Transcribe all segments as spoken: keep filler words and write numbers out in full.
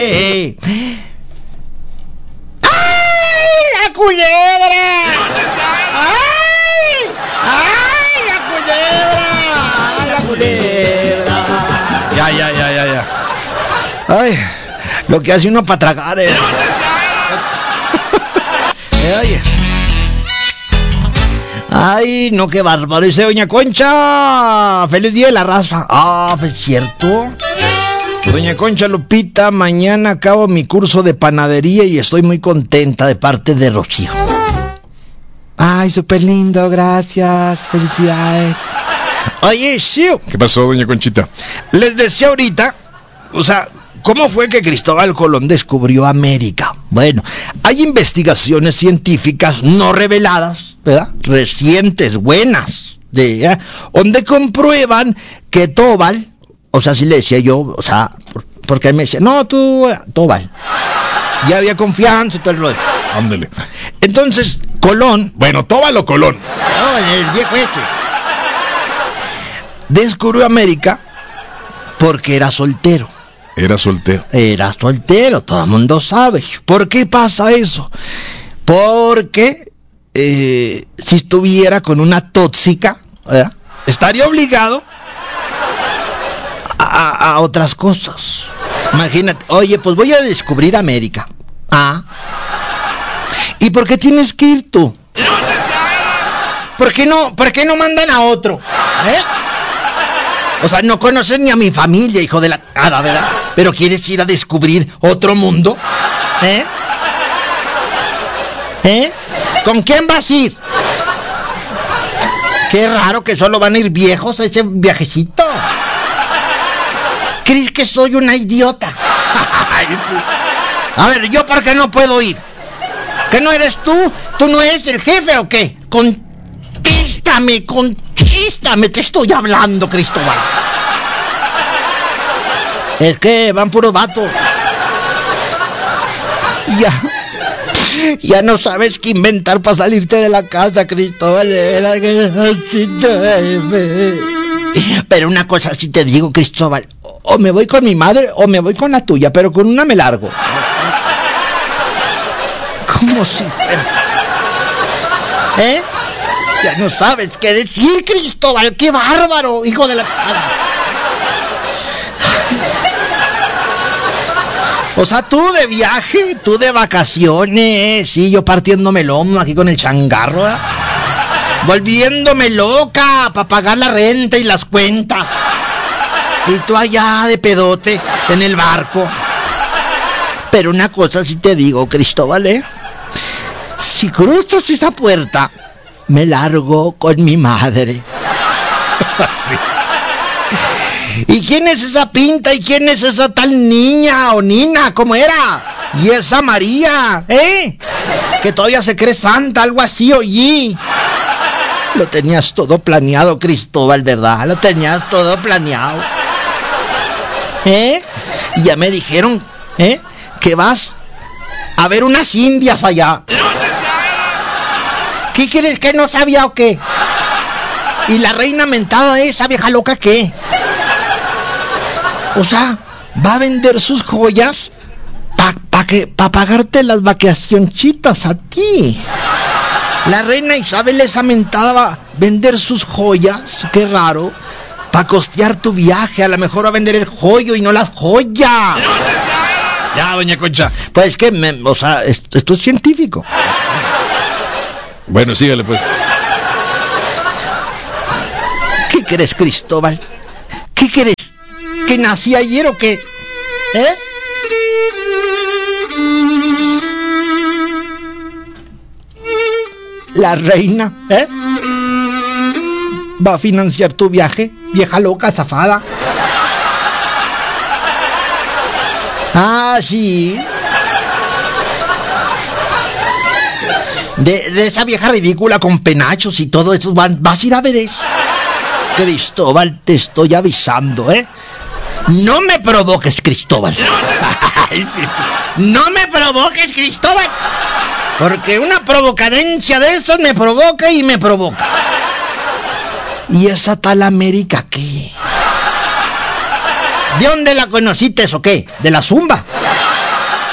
¡Ay, la culebra! ¡Ay! ¡Ay, la culebra! ¡Ay, la culebra! Ya, ya, ya, ya, ya. Ay, lo que hace uno para tragar, eh. eh oye. Ay, no, qué bárbaro. Dice doña Concha, feliz día de la raza. Ah, pues cierto. Doña Concha Lupita, mañana acabo mi curso de panadería y estoy muy contenta de parte de Rocío. Ay, súper lindo, gracias, felicidades. Oye, sí. ¿Qué pasó, doña Conchita? Les decía ahorita, o sea, ¿cómo fue que Cristóbal Colón descubrió América? Bueno, hay investigaciones científicas no reveladas, ¿verdad? Recientes, buenas, de, ¿eh? donde comprueban que Tobal, o sea, si le decía yo, o sea, porque él me decía, no, tú, Tobal. Ya había confianza y todo el rollo. Ándale. Entonces, Colón, Bueno, Tobal o Colón. no, el viejo este, descubrió América porque era soltero. Era soltero. Era soltero, todo el mundo sabe. ¿Por qué pasa eso? Porque eh, si estuviera con una tóxica, ¿verdad?, estaría obligado a, a, a otras cosas. Imagínate, oye, pues voy a descubrir América. Ah. ¿Y por qué tienes que ir tú? ¿Por qué no, por qué no mandan a otro? ¿Eh? O sea, no conoces ni a mi familia, hijo de la... Ah, ¿verdad? Pero quieres ir a descubrir otro mundo. ¿Eh? ¿Eh? ¿Con quién vas a ir? Qué raro que solo van a ir viejos a ese viajecito. ¿Crees que soy una idiota? A ver, ¿yo por qué no puedo ir? ¿Que no eres tú? ¿Tú no eres el jefe o qué? Contéstame, contéstame, te estoy hablando, Cristóbal. Es que van puros vatos. Ya, ya no sabes qué inventar para salirte de la casa, Cristóbal. Pero una cosa sí te digo, Cristóbal, o me voy con mi madre o me voy con la tuya, pero con una me largo. ¿Cómo si? ¿Eh? Ya no sabes qué decir, Cristóbal. ¡Qué bárbaro, hijo de la... O sea, tú de viaje, tú de vacaciones, sí, yo partiéndome el lomo aquí con el changarro, ¿eh? Volviéndome loca para pagar la renta y las cuentas. Y tú allá de pedote en el barco. Pero una cosa sí te digo, Cristóbal, ¿eh? Si cruzas esa puerta, me largo con mi madre. Sí. ¿Y quién es esa pinta? ¿Y quién es esa tal niña o nina? ¿Cómo era? ¿Y esa María? ¿Eh? Que todavía se cree santa, algo así, oí. Lo tenías todo planeado, Cristóbal, ¿verdad? Lo tenías todo planeado. ¿Eh? Y ya me dijeron, ¿eh?, que vas a ver unas indias allá. ¿Qué crees que no sabía o qué? ¿Y la reina mentada esa vieja loca qué? O sea, va a vender sus joyas para pa que, pa pagarte las vacacioncitas a ti. La reina Isabel esa mentada va a vender sus joyas, qué raro, para costear tu viaje. A lo mejor va a vender el joyo y no las joyas. Ya, doña Concha. Pues que, me, o sea, esto, esto es científico. Bueno, sígale pues. ¿Qué crees, Cristóbal? ¿Qué crees? ¿Que nací ayer o qué? ¿Eh? La reina, ¿eh?, va a financiar tu viaje, vieja loca, zafada. Ah, sí. De, de esa vieja ridícula con penachos y todo eso, van, vas a ir a ver eso. Cristóbal, te estoy avisando, ¿eh? No me provoques, Cristóbal. Ay, sí. No me provoques, Cristóbal. Porque una provocadencia de esas me provoca y me provoca. ¿Y esa tal América qué? ¿De dónde la conociste o qué? ¿De la zumba?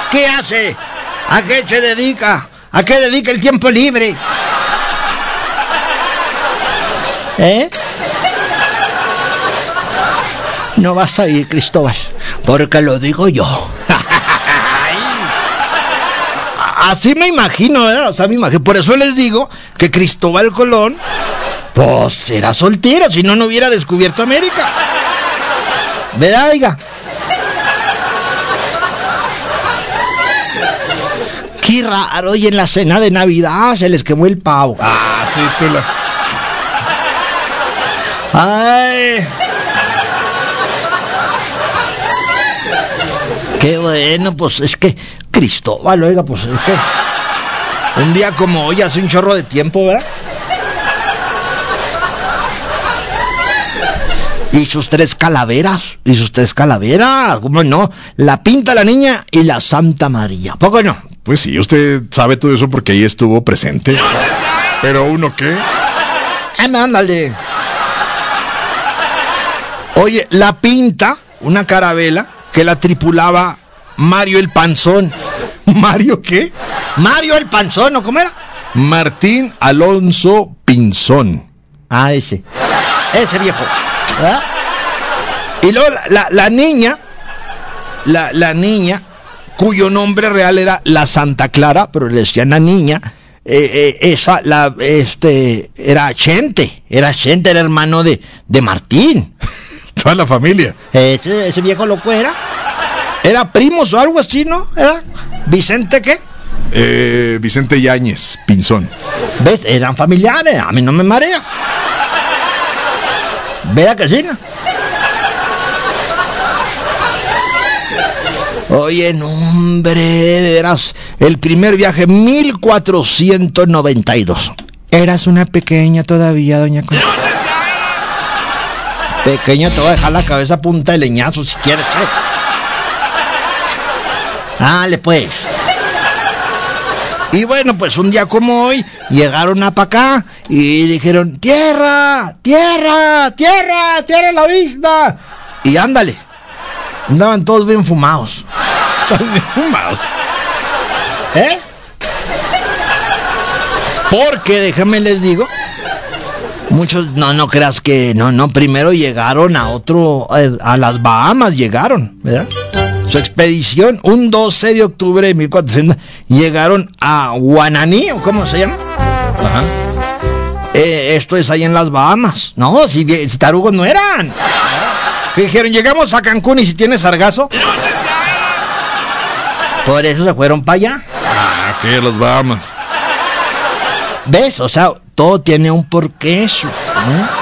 ¿Qué hace? ¿A qué se dedica? ¿A qué dedica el tiempo libre? ¿Eh? No vas a ir, Cristóbal, porque lo digo yo. Así me imagino, ¿verdad? O sea, me imagino. Por eso les digo que Cristóbal Colón, pues, era soltero, si no, no hubiera descubierto América. ¿Verdad, oiga? Qué raro, y en la cena de Navidad se les quemó el pavo. Ah, sí, tú la... Ay... Qué bueno, pues es que Cristóbal, oiga, pues es que un día como hoy hace un chorro de tiempo, ¿verdad? Y sus tres calaveras, y sus tres calaveras, ¿cómo no? La Pinta, la Niña y la Santa María, ¿poco no? Pues sí, usted sabe todo eso porque ahí estuvo presente. ¿Pero uno qué? Ah, ándale. Oye, la Pinta, una carabela que la tripulaba Mario el Panzón. ¿Mario qué? Mario el Panzón, ¿o cómo era? Martín Alonso Pinzón. Ah, ese. Ese viejo. ¿Verdad? Y luego la, la, la niña, la, la niña, cuyo nombre real era la Santa Clara, pero le decían la niña, eh, eh, esa, la, este, era Chente, era Chente, era hermano de, de Martín. Toda la familia. Ese, ese viejo loco era. Era primos o algo así, ¿no? ¿Era Vicente qué? Eh, Vicente Yáñez Pinzón. ¿Ves? Eran familiares, a mí no me marea. Vea que sí, ¿no? Oye, no, hombre, eras el primer viaje, mil cuatrocientos noventa y dos. Eras una pequeña todavía, doña Concha. Pequeña, te voy a dejar la cabeza a punta de leñazo si quieres, ¿eh? Dale, pues. Y bueno, pues un día como hoy, llegaron a pa' acá y dijeron, ¡tierra! ¡Tierra! ¡Tierra! ¡Tierra en la vista! Y ándale. Andaban todos bien fumados. Todos bien fumados. ¿Eh? Porque, déjame les digo, muchos, no, no creas que, no, no, primero llegaron a otro, a, a las Bahamas llegaron, ¿verdad? Su expedición, un doce de octubre de mil cuatrocientos, llegaron a Guananí, ¿o cómo se llama? Ajá. Eh, esto es ahí en las Bahamas. No, si, si tarugos no eran. Que dijeron, llegamos a Cancún y si tienes sargazo. Por eso se fueron para allá. Ah, que las Bahamas. ¿Ves? O sea, todo tiene un porqué eso, ¿no?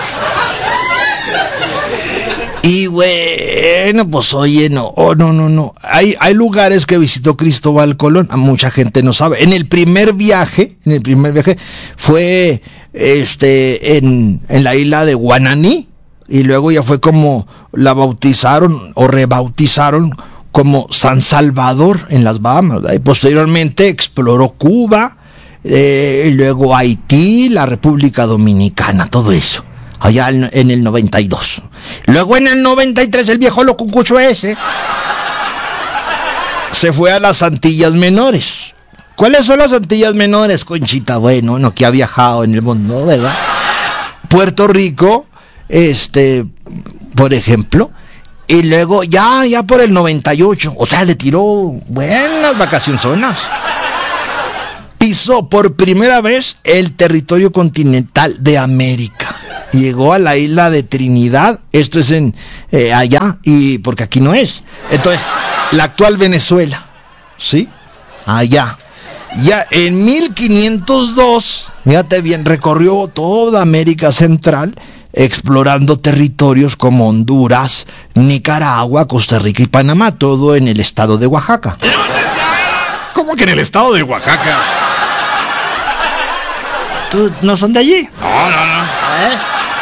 Y bueno, pues oye, no, oh, no, no, no. Hay, hay lugares que visitó Cristóbal Colón, mucha gente no sabe. En el primer viaje, en el primer viaje, fue este en, en la isla de Guananí, y luego ya fue como la bautizaron o rebautizaron como San Salvador en las Bahamas, ¿verdad? Y posteriormente exploró Cuba, eh, y luego Haití, la República Dominicana, todo eso. Allá en, en el noventa y dos. Luego en el noventa y tres el viejo locucucho ese se fue a las Antillas Menores. ¿Cuáles son las Antillas Menores, Conchita? Bueno, no, que ha viajado en el mundo, ¿verdad? Puerto Rico, este, por ejemplo. Y luego ya, ya por el noventa y ocho, o sea, le tiró buenas vacacionzonas. Pisó por primera vez el territorio continental de América. Llegó a la isla de Trinidad, esto es en eh, allá, y porque aquí no es. Entonces, la actual Venezuela, ¿sí? Allá. Ya en mil quinientos dos, fíjate bien, recorrió toda América Central, explorando territorios como Honduras, Nicaragua, Costa Rica y Panamá, todo en el estado de Oaxaca. ¿Cómo que en el estado de Oaxaca? ¿Tú no son de allí? No, no, no. ¿Eh?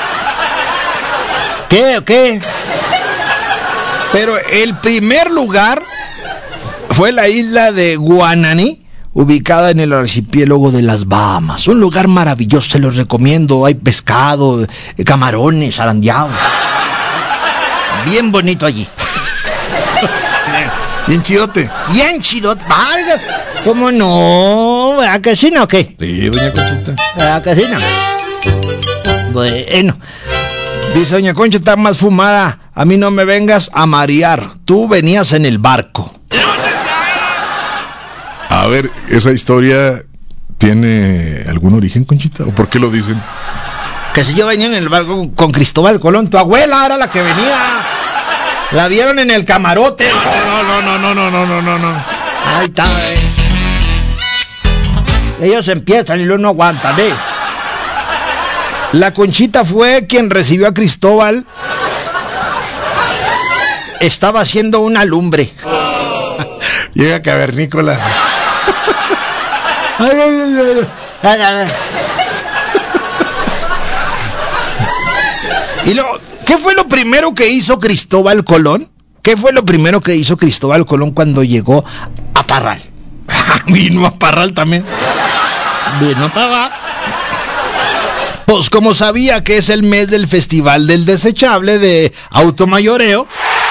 ¿Qué o qué? Pero el primer lugar fue la isla de Guananí, ubicada en el archipiélago de las Bahamas. Un lugar maravilloso, se los recomiendo. Hay pescado, camarones, zarandeados. Bien bonito allí. Bien chidote. Bien chidote. Valga. ¿Cómo no? ¿A que sí no o qué? Sí, doña Conchita. ¿A que sí no? Bueno. Dice doña Concha, está más fumada. A mí no me vengas a marear. Tú venías en el barco. A ver, esa historia tiene algún origen, Conchita, ¿o por qué lo dicen? Que si yo venía en el barco con Cristóbal Colón, tu abuela era la que venía. La vieron en el camarote. No, no, no, no, no, no, no, no, no. Ahí está, eh. Ellos empiezan y luego no aguantan, eh. La Conchita fue quien recibió a Cristóbal. Estaba haciendo una lumbre. Llega cavernícola. Ay, ay, ay, ay, ay. Y lo, ¿qué fue lo primero que hizo Cristóbal Colón? ¿Qué fue lo primero que hizo Cristóbal Colón cuando llegó a Parral? Vino a Parral también. Vino a Parral. Pues como sabía que es el mes del Festival del Desechable de Automayoreo,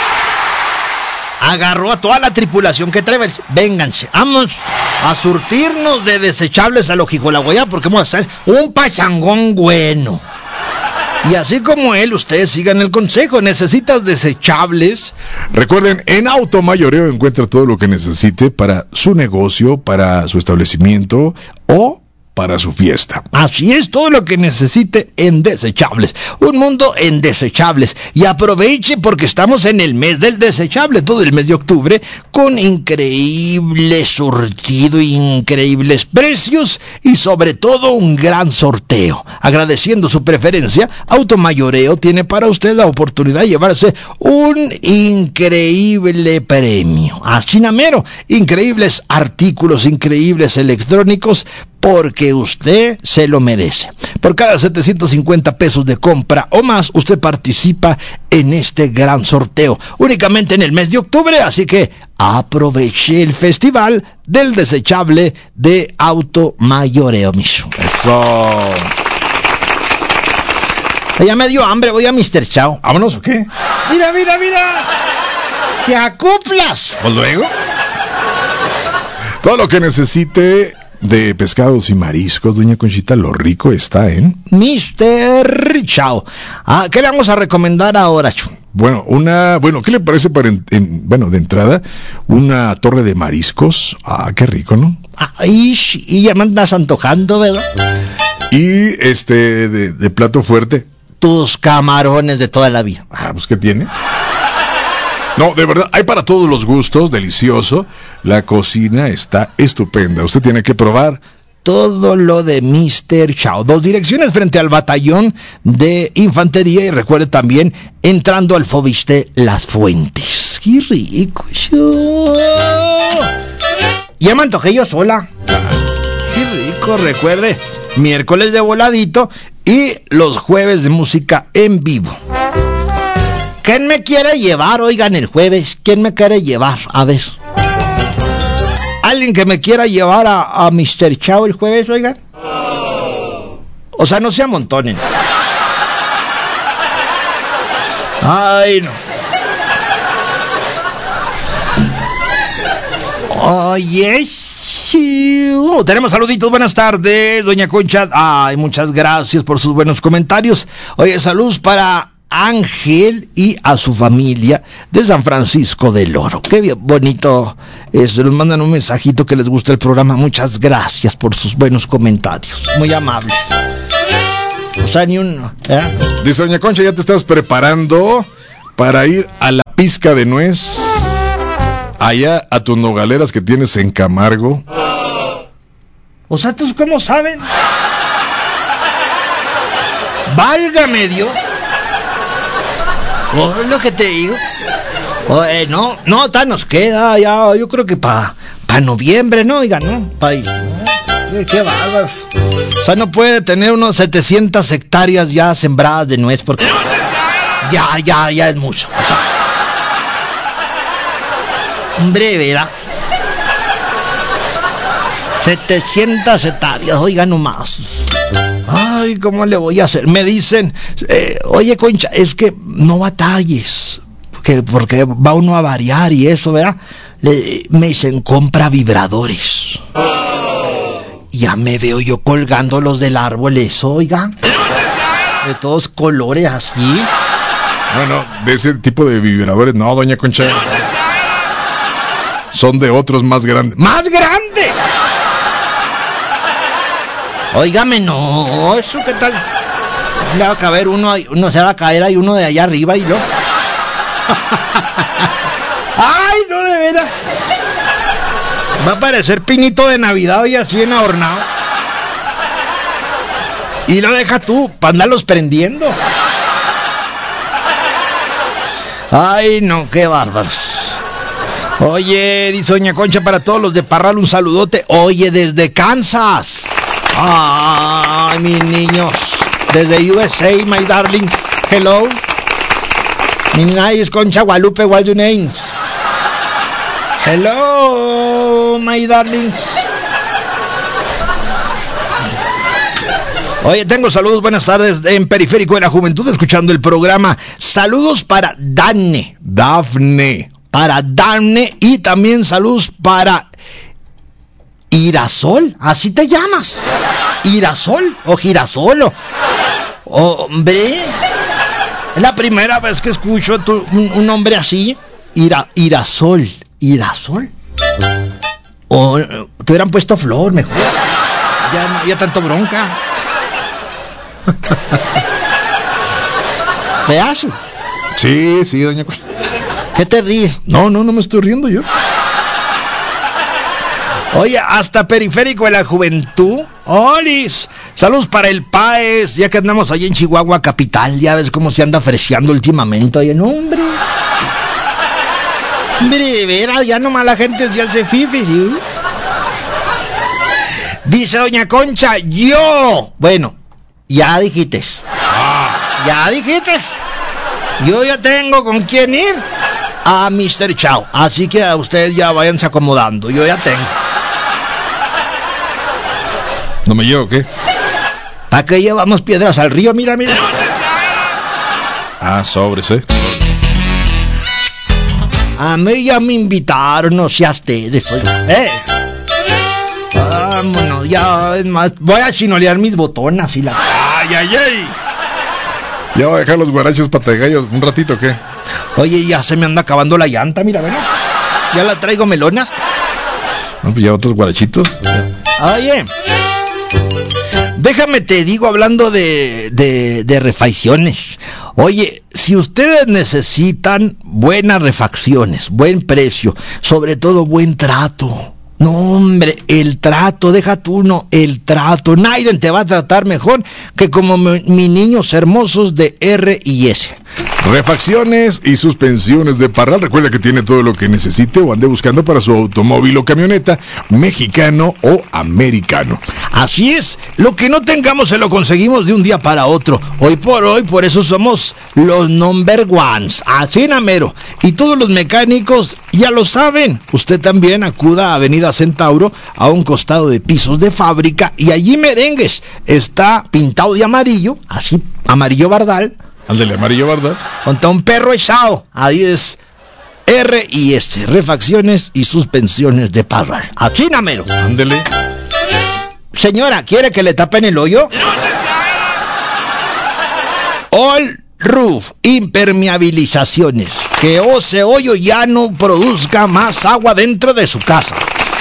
agarró a toda la tripulación que trae. Vénganse, vamos a surtirnos de desechables a lo Jijolaguayá, porque vamos a hacer un pachangón bueno. Y así como él, ustedes sigan el consejo. ¿Necesitas desechables? Recuerden, en Automayoreo encuentra todo lo que necesite para su negocio, para su establecimiento o para su fiesta. Así es, todo lo que necesite en desechables. Un mundo en desechables. Y aproveche porque estamos en el mes del desechable, todo el mes de octubre, con increíble surtido, increíbles precios y sobre todo un gran sorteo. Agradeciendo su preferencia, Automayoreo tiene para usted la oportunidad de llevarse un increíble premio. Así namero, increíbles artículos, increíbles electrónicos, porque usted se lo merece. Por cada setecientos cincuenta pesos de compra o más, usted participa en este gran sorteo. Únicamente en el mes de octubre, así que aproveche el festival del desechable de Automayoreo, miso. Eso. Ya me dio hambre, voy a mister Chao. ¿Vámonos o qué? Mira, mira, mira. Te acoplas. Pues luego. Todo lo que necesite de pescados y mariscos, doña Conchita, lo rico está en mister Chao. Ah, ¿qué le vamos a recomendar ahora, Chu? Bueno, una, bueno, ¿qué le parece para, en, en, bueno, de entrada, una torre de mariscos? Ah, qué rico, ¿no? Ay, y ya me andas antojando, ¿verdad? Y este, de, de plato fuerte, tus camarones de toda la vida. Ah, pues, ¿qué tiene? No, de verdad, hay para todos los gustos, delicioso. La cocina está estupenda. Usted tiene que probar todo lo de mister Chao. Dos direcciones frente al batallón de infantería y recuerde también entrando al Fobiste Las Fuentes. ¡Qué rico! Ya me antojé yo sola. ¡Qué rico! Recuerde, miércoles de voladito y los jueves de música en vivo. ¿Quién me quiere llevar, oigan, el jueves? ¿Quién me quiere llevar? A ver. ¿Alguien que me quiera llevar a, a mister Chao el jueves, oigan? O sea, no se amontonen. Ay, no. Oye, sí. Uh, tenemos saluditos, buenas tardes, doña Concha. Ay, muchas gracias por sus buenos comentarios. Oye, saludos para Ángel y a su familia de San Francisco del Oro. Qué bien, bonito. Eso, nos mandan un mensajito que les gusta el programa. Muchas gracias por sus buenos comentarios. Muy amables. O sea, ni un... ¿eh? Dice doña Concha, ¿ya te estás preparando para ir a la pizca de nuez? Allá a tus nogaleras que tienes en Camargo. O sea, ¿tú cómo saben? Válgame Dios. Oh, es lo que te digo. Oye, no, no, ta nos queda ya, yo creo que para pa noviembre, ¿no? Oiga, ¿no? Pa eh, qué bárbaro. O sea, no puede tener unos setecientas hectáreas ya sembradas de nuez porque ya, ya, ya es mucho. O sea, hombre, verá. setecientas hectáreas, oiga nomás. Ay, ¿cómo le voy a hacer? Me dicen, eh, oye, Concha, es que no batalles. que porque va uno a variar y eso, ¿verdad? Le, me dicen, compra vibradores. Ya me veo yo colgándolos del árbol, eso, oigan. De todos colores así. No, no, de ese tipo de vibradores, no, doña Concha. Son de otros más grandes. ¡Más grandes! Óigame, no, eso qué tal. Le va a caber uno, uno se va a caer ahí uno de allá arriba y yo. ¡Ay, no, de veras! Va a parecer pinito de Navidad y así en adornado. Y lo deja tú, para andarlos prendiendo. Ay, no, qué bárbaros. Oye, dice doña Concha, para todos los de Parral, un saludote. Oye, desde Kansas. Ay, mis niños. Desde U S A, my darlings. Hello. Mi nice Concha Guadalupe, what's your names? Hello, my darlings. Oye, tengo saludos, buenas tardes en Periférico de la Juventud, escuchando el programa. Saludos para Dafne, Dafne, para Dafne y también saludos para Irasol, así te llamas. Irasol o Girasolo. Hombre, es la primera vez que escucho tu, un, un nombre así. Ira, Irasol, Irasol. O te hubieran puesto Flor mejor. Ya no había tanto bronca. ¿Pedazo? Sí, sí, doña Concha. ¿Qué te ríes? No, no, no me estoy riendo yo. Oye, hasta Periférico de la Juventud. ¡Olis! Saludos para el Páez, ya que andamos allí en Chihuahua capital. Ya ves cómo se anda freseando últimamente. Oye, no, hombre. Hombre, de veras, ya nomás la gente se hace fifi, ¿sí? Dice doña Concha, yo. Bueno, ya dijiste. Ya dijiste. Yo ya tengo con quién ir. A mister Chao. Así que a ustedes ya váyanse acomodando. Yo ya tengo. ¿No me llevo o qué? ¿Para qué llevamos piedras al río? Mira, mira. Ah, sobres, ¿eh? A mí ya me invitaron, no sé a ustedes. ¿Eh? Vámonos, ya, es más, voy a chinolear mis botonas y la... ¡Ay, ay, ay! ¿Ya voy a dejar los guaraches patagallos un ratito o qué? Oye, ya se me anda acabando la llanta, mira, ¿verdad? Ya la traigo melonas. No, pues ya otros guarachitos. Oye, déjame te digo, hablando de, de, de refacciones. Oye, si ustedes necesitan buenas refacciones, buen precio, sobre todo buen trato. No, hombre, el trato, deja tú, no, el trato. Nadie te va a tratar mejor que como mis niños hermosos de R y S. Refacciones y suspensiones de Parral. Recuerda que tiene todo lo que necesite o ande buscando para su automóvil o camioneta, mexicano o americano. Así es, lo que no tengamos se lo conseguimos de un día para otro. Hoy por hoy, por eso somos los number ones, así en amero. Y todos los mecánicos ya lo saben. Usted también acuda a Avenida Centauro, a un costado de Pisos de Fábrica, y allí Merengues está pintado de amarillo, así, amarillo bardal. Ándale, amarillo, ¿verdad? Contra un perro echado. Ahí es R y S, refacciones y suspensiones de Parral. Así namero. Ándale. Señora, ¿quiere que le tapen el hoyo? All Roof, impermeabilizaciones. Que ese hoyo ya no produzca más agua dentro de su casa.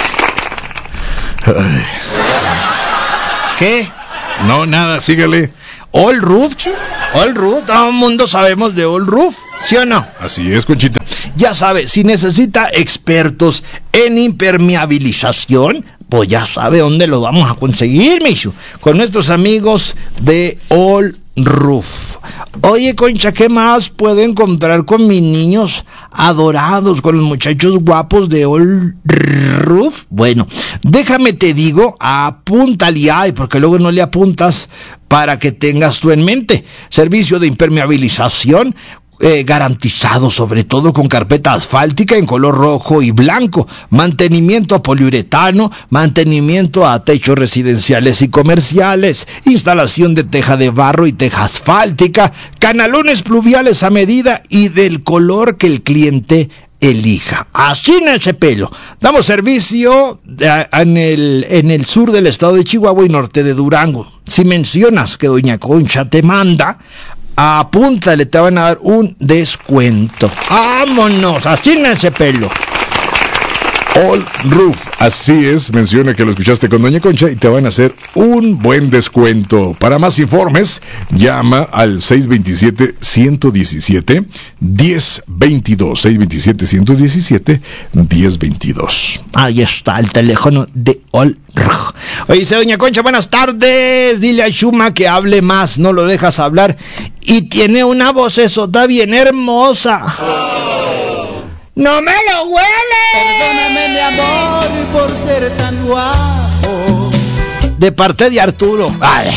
Ay. ¿Qué? No, nada, sígale. All Roof, All Roof, todo el mundo sabemos de All Roof, ¿sí o no? Así es, Conchita. Ya sabe, si necesita expertos en impermeabilización, pues ya sabe dónde lo vamos a conseguir, Michu, con nuestros amigos de All Roof. Oye, Concha, ¿qué más puedo encontrar con mis niños adorados, con los muchachos guapos de All Roof? Bueno, déjame te digo, apúntale ahí, porque luego no le apuntas para que tengas tú en mente. Servicio de impermeabilización eh, garantizado, sobre todo con carpeta asfáltica en color rojo y blanco, mantenimiento a poliuretano, mantenimiento a techos residenciales y comerciales, instalación de teja de barro y teja asfáltica, canalones pluviales a medida y del color que el cliente elija. Así en ese pelo. Damos servicio de, en, el, en el sur del estado de Chihuahua y norte de Durango. Si mencionas que Doña Concha te manda, apúntale, te van a dar un descuento. ¡Vámonos! Así en ese pelo. All Roof, así es, menciona que lo escuchaste con Doña Concha y te van a hacer un buen descuento. Para más informes, llama al seis dos siete, uno uno siete, uno cero dos dos, seis dos siete, uno uno siete, uno cero dos dos. Ahí está el teléfono de All Roof. Oye, dice Doña Concha, buenas tardes, dile a Shuma que hable más, no lo dejas hablar, y tiene una vocesota bien hermosa. ¡No me lo huele! Perdóname, mi amor, por ser tan guapo. De parte de Arturo. Vale.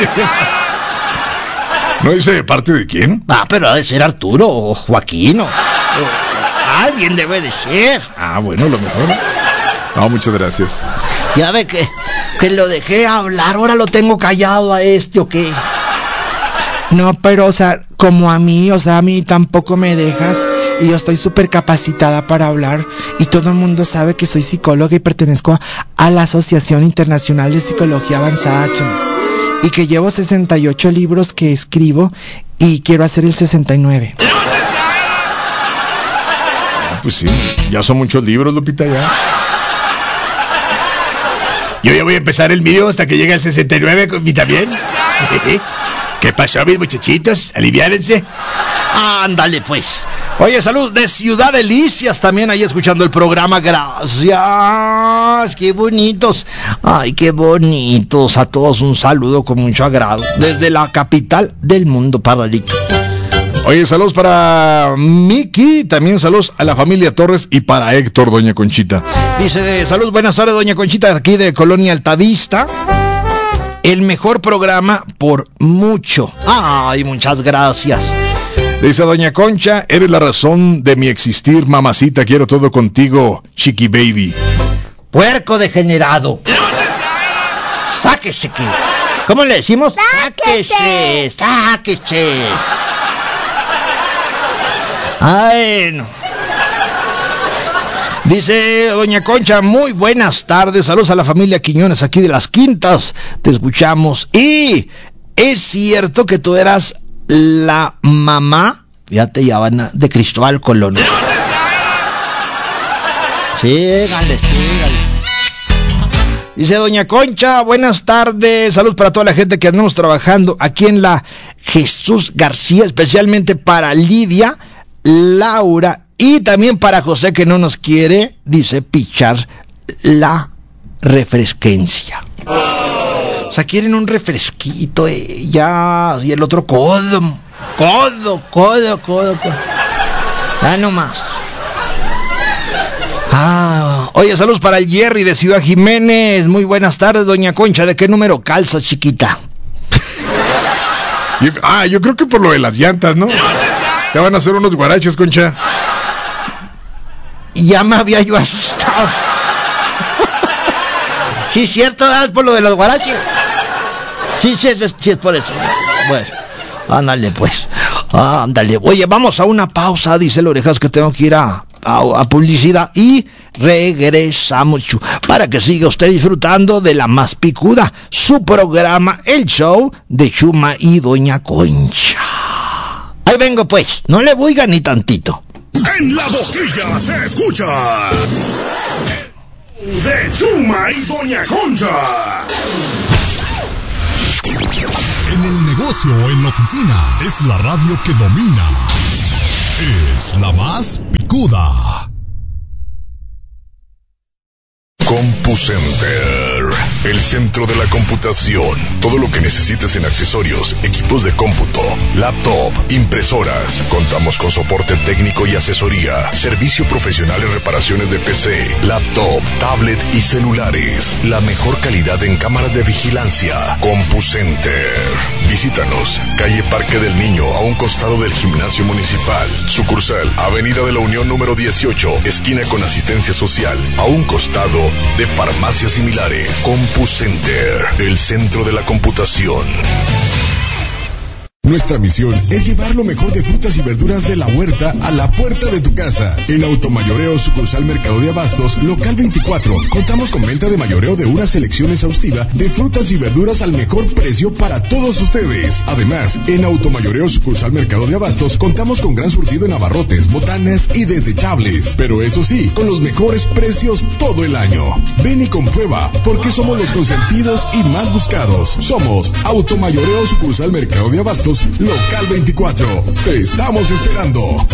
¿No dice de parte de quién? Ah, pero ha de ser Arturo o Joaquín o, o alguien debe de ser. Ah, bueno, lo mejor. No, muchas gracias. Ya ve que, que lo dejé hablar, ahora lo tengo callado a este o qué. No, pero, o sea, como a mí, o sea, a mí tampoco me dejas. Y yo estoy súper capacitada para hablar. Y todo el mundo sabe que soy psicóloga y pertenezco a, a la Asociación Internacional de Psicología Avanzada. Y que llevo sesenta y ocho libros que escribo y quiero hacer el sesenta y nueve. Ah, pues sí, ya son muchos libros, Lupita, ya. Yo ya voy a empezar el mío hasta que llegue al sesenta y nueve con mi también. ¿Qué pasó, mis muchachitos? Aliviárense. Ándale, pues. Oye, salud de Ciudad Delicias, también ahí escuchando el programa, gracias, qué bonitos, ay, qué bonitos, a todos un saludo con mucho agrado, desde la capital del mundo paralítico. Oye, saludos para Miki, también saludos a la familia Torres y para Héctor, Doña Conchita. Dice, salud, buenas tardes, Doña Conchita, aquí de Colonia Altavista. El mejor programa por mucho. Ay, muchas gracias. Dice Doña Concha, eres la razón de mi existir, mamacita, quiero todo contigo, chiqui baby. Puerco degenerado. Sáquese que. ¿Cómo le decimos? Sáquese, sáquese. Ay, no. Dice Doña Concha, muy buenas tardes, saludos a la familia Quiñones aquí de Las Quintas, te escuchamos. Y es cierto que tú eras la mamá, fíjate, ya van de Cristóbal Colón. Síganle, síganle. Dice Doña Concha, buenas tardes, saludos para toda la gente que andamos trabajando aquí en la Jesús García, especialmente para Lidia, Laura y también para José que no nos quiere, dice, pichar la refresquencia. O sea, quieren un refresquito, eh, ya, y el otro codo, codo, codo, codo, codo. Ya nomás. Ah, oye, saludos para el Jerry de Ciudad Jiménez. Muy buenas tardes, Doña Concha. ¿De qué número calza, chiquita? Yo, ah, yo creo que por lo de las llantas, ¿no? Se van a hacer unos guaraches, Concha. Ya me había yo asustado. Sí, cierto, es por lo de los guaraches. Sí, sí, es, sí, es por eso. Bueno, ándale pues. Ándale. Oye, vamos a una pausa, dice el Orejas, que tengo que ir a, a, a publicidad. Y regresamos, chu, para que siga usted disfrutando de La Más Picuda, su programa, el show de Chuma y Doña Concha. Ahí vengo pues, no le buiga ni tantito. En la boquilla se escucha de Chuma y Doña Concha. En el negocio, en la oficina, es la radio que domina. Es La Más Picuda. CompuCenter. el centro de la computación. Todo lo que necesites en accesorios, equipos de cómputo, laptop, impresoras. Contamos con soporte técnico y asesoría, servicio profesional en reparaciones de P C, laptop, tablet y celulares. La mejor calidad en cámaras de vigilancia. CompuCenter. Visítanos, calle Parque del Niño, a un costado del Gimnasio Municipal. Sucursal, Avenida de la Unión número dieciocho, esquina con Asistencia Social, a un costado de farmacias similares. CompuCenter, el centro de la computación. Nuestra misión es llevar lo mejor de frutas y verduras de la huerta a la puerta de tu casa. En Automayoreo Sucursal Mercado de Abastos, local veinticuatro, contamos con venta de mayoreo de una selección exhaustiva de frutas y verduras al mejor precio para todos ustedes. Además, en Automayoreo Sucursal Mercado de Abastos, contamos con gran surtido en abarrotes, botanas y desechables. Pero eso sí, con los mejores precios todo el año. Ven y comprueba, porque somos los consentidos y más buscados. Somos Automayoreo Sucursal Mercado de Abastos, local veinticuatro. Te estamos esperando.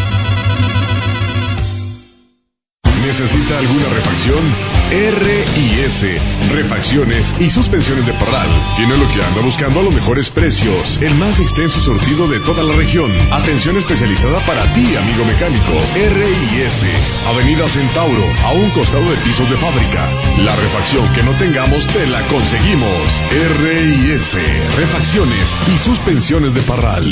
¿Necesita alguna refacción? R y S, refacciones y suspensiones de parral. Tiene lo que anda buscando a los mejores precios. El más extenso surtido de toda la región. Atención especializada para ti, amigo mecánico. R y S, Avenida Centauro, a un costado de pisos de fábrica. La refacción que no tengamos, te la conseguimos. R y S, refacciones y suspensiones de parral.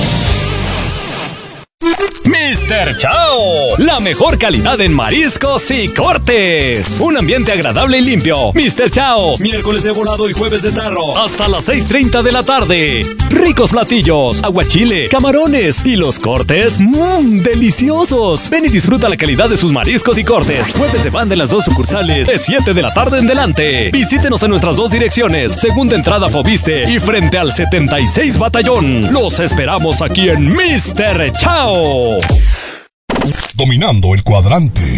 mister Chao, la mejor calidad en mariscos y cortes. Un ambiente agradable y limpio. mister Chao, miércoles de volado y jueves de tarro, hasta las seis treinta de la tarde. Ricos platillos, aguachile, camarones y los cortes, mmm, deliciosos. Ven y disfruta la calidad de sus mariscos y cortes. Jueves de pan de las dos sucursales, de siete de la tarde en delante. Visítenos en nuestras dos direcciones, segunda entrada Fobiste y frente al setenta y seis Batallón. Los esperamos aquí en mister Chao. Dominando el cuadrante.